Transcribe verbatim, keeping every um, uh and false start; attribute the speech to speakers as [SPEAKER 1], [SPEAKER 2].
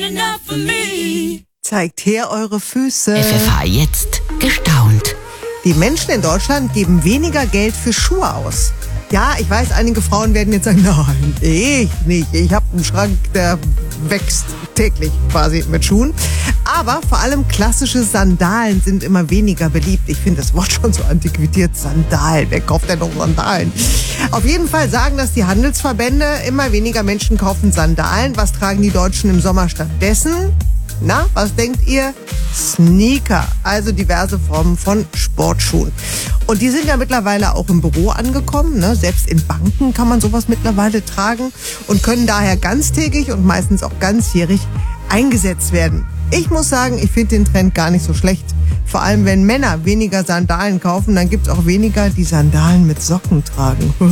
[SPEAKER 1] Zeigt her eure Füße.
[SPEAKER 2] F F H jetzt gestaunt.
[SPEAKER 1] Die Menschen in Deutschland geben weniger Geld für Schuhe aus. Ja, ich weiß, einige Frauen werden jetzt sagen, nein, ich nicht. Ich habe einen Schrank, der wächst täglich quasi mit Schuhen. Aber vor allem klassische Sandalen sind immer weniger beliebt. Ich finde das Wort schon so antiquiert. Sandalen, wer kauft denn noch Sandalen? Auf jeden Fall sagen das die Handelsverbände. Immer weniger Menschen kaufen Sandalen. Was tragen die Deutschen im Sommer stattdessen? Na, was denkt ihr? Sneaker, also diverse Formen von Sportschuhen. Und die sind ja mittlerweile auch im Büro angekommen. Ne? Selbst in Banken kann man sowas mittlerweile tragen und können daher ganztägig und meistens auch ganzjährig eingesetzt werden. Ich muss sagen, ich finde den Trend gar nicht so schlecht. Vor allem, wenn Männer weniger Sandalen kaufen, dann gibt es auch weniger, die Sandalen mit Socken tragen.